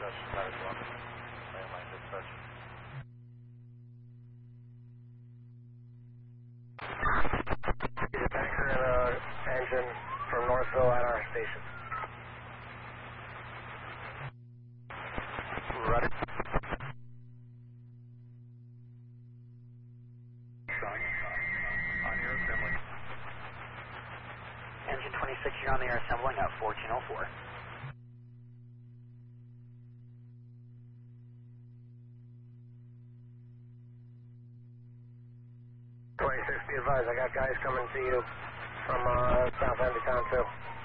dispatch, status 1. Landline dispatch. He's a tanker and an engine from Northville at our station. Ready? On your assembly. Engine 26, you're on the air assembling at 1404. 26, be advised, I got guys coming to you from south end of town too.